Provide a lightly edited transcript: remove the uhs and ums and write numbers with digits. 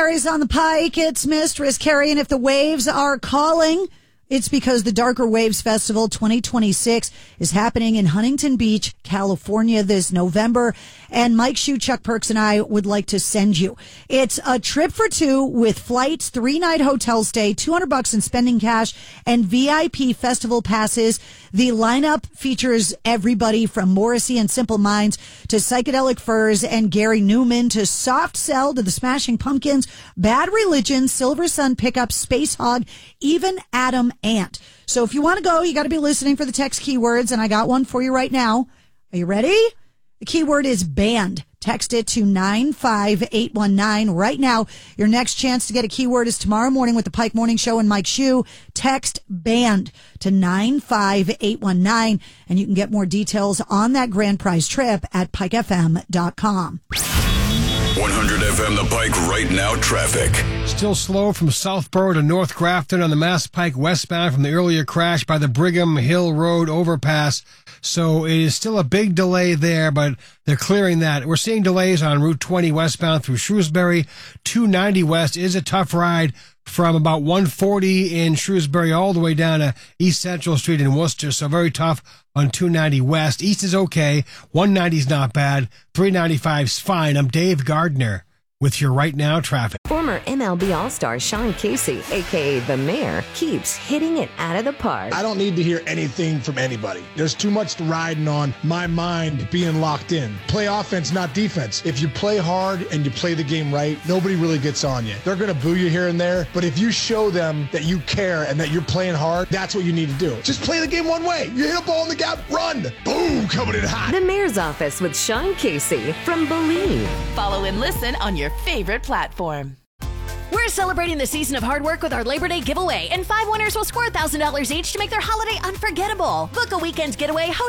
Carrie's on the pike. It's Mistress Carrie, and if the waves are calling, it's because the Darker Waves Festival 2026 is happening in Huntington Beach, California this November. And Mike Shue, Chuck Perks, and I would like to send you. It's a trip for two with flights, 3-night hotel stay, $200 in spending cash, and VIP festival passes. The lineup features everybody from Morrissey and Simple Minds to Psychedelic Furs and Gary Newman to Soft Cell to the Smashing Pumpkins, Bad Religion, Silver Sun Pickup, Space Hog, even Adam Ant. So if you want to go, you got to be listening for the text keywords, and I got one for you right now. Are you ready? The keyword is band. Text it to 95819 right now. Your next chance to get a keyword is tomorrow morning with the Pike Morning Show and Mike Shue. Text band to 95819, and you can get more details on that grand prize trip at pikefm.com. 100 FM The Pike right now traffic. Still slow from Southborough to North Grafton on the Mass Pike westbound from the earlier crash by the Brigham Hill Road overpass. So it is still a big delay there, but they're clearing that. We're seeing delays on Route 20 westbound through Shrewsbury. 290 west is a tough ride from about 140 in Shrewsbury all the way down to East Central Street in Worcester. So very tough on 290 west. East is okay. 190 is not bad. 395 is fine. I'm Dave Gardner with your Right Now traffic. Former MLB All-Star Sean Casey, a.k.a. The Mayor, keeps hitting it out of the park. I don't need to hear anything from anybody. There's too much riding on my mind being locked in. Play offense, not defense. If you play hard and you play the game right, nobody really gets on you. They're going to boo you here and there, but if you show them that you care and that you're playing hard, that's what you need to do. Just play the game one way. You hit a ball in the gap, run. Boom, coming in hot. The Mayor's Office with Sean Casey from Believe. Follow and listen on your favorite platform. We're celebrating the season of hard work with our Labor Day giveaway, and 5 winners will score $1,000 each to make their holiday unforgettable. Book a weekend getaway